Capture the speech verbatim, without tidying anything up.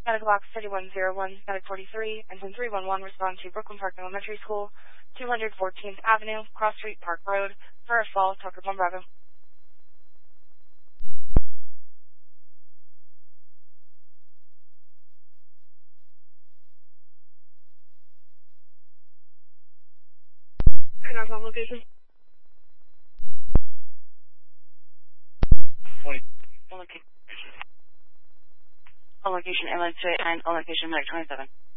Medical box thirty-one oh one, Medic forty-three, engine three one one, respond to Brooklyn Park Elementary School, two hundred fourteenth Avenue, Cross Street, Park Road, Forest Fall, Tucker Plum Bravo. Confirm location. twenty. On location, on location, airline straight, and on location, Medic twenty-seven.